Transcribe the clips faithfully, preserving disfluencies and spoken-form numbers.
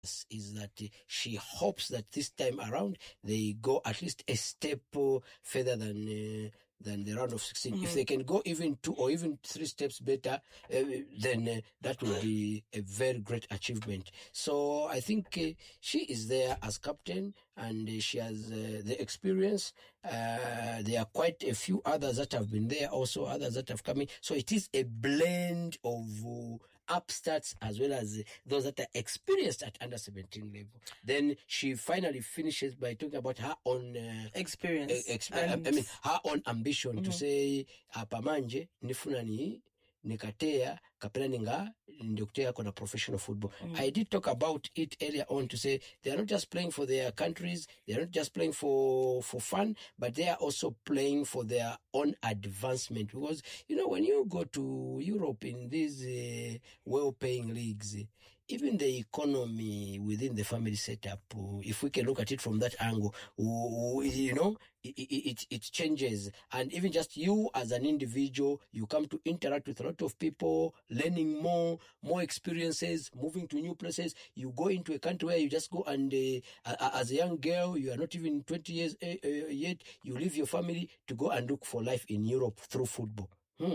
is that uh, she hopes that this time around they go at least a step uh, further than uh, than the round of sixteen. Mm-hmm. If they can go even two or even three steps better, uh, then uh, that will be a very great achievement. So I think uh, she is there as captain, and uh, she has uh, the experience. Uh, there are quite a few others that have been there, also others that have come in. So it is a blend of uh, upstarts as well as uh, those that are experienced at under seventeen level. Then she finally finishes by talking about her own uh, experience. Uh, exp- I mean, her own ambition mm-hmm. to say apamanje nifuna ni nikatea kapela ninga ndikutea kona professional football. Mm. I did talk about it earlier on to say they are not just playing for their countries, they are not just playing for for fun, but they are also playing for their own advancement. Because you know, when you go to Europe in these uh, well-paying leagues, even the economy within the family setup, if we can look at it from that angle, you know, it, it, it changes. And even just you as an individual, you come to interact with a lot of people, learning more, more experiences, moving to new places. You go into a country where you just go and uh, as a young girl, you are not even twenty years uh, uh, yet, you leave your family to go and look for life in Europe through football. Hmm.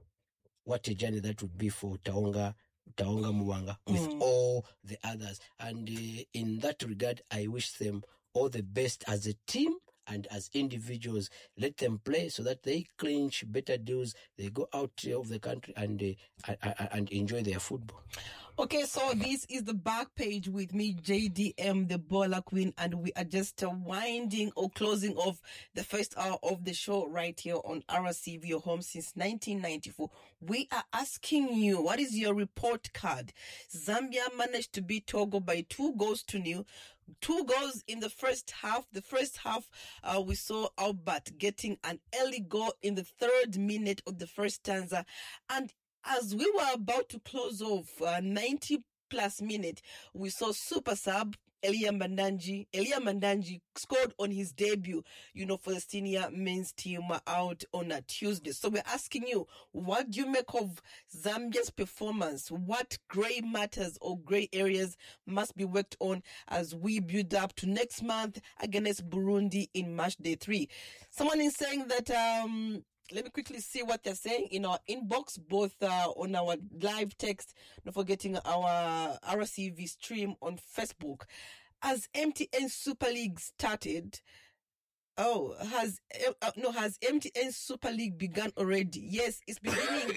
What a journey that would be for Taonga Taonga Muwanga with mm. all the others. And uh, in that regard, I wish them all the best as a team and as individuals. Let them play so that they clinch better deals. They go out of the country and uh, and enjoy their football. Okay, so this is the back page with me, J D M, the Bola Queen, and we are just uh, winding or closing off the first hour of the show right here on R S C V, your home since nineteen ninety-four. We are asking you, what is your report card? Zambia managed to beat Togo by two goals to nil. Two goals in the first half. The first half, uh, we saw Albert getting an early goal in the third minute of the first stanza. And as we were about to close off, uh, ninety plus minute, we saw super sub Elia Mandanji. Elia Mandanji scored on his debut, you know, for the senior men's team out on a Tuesday. So we're asking you, what do you make of Zambia's performance? What grey matters or grey areas must be worked on as we build up to next month against Burundi in match day three? Someone is saying that, um, let me quickly see what they're saying in our inbox, both uh, on our live text, not forgetting our R S C V stream on Facebook. Has M T N Super League started? Oh, has uh, no, has M T N Super League begun already? Yes, it's beginning.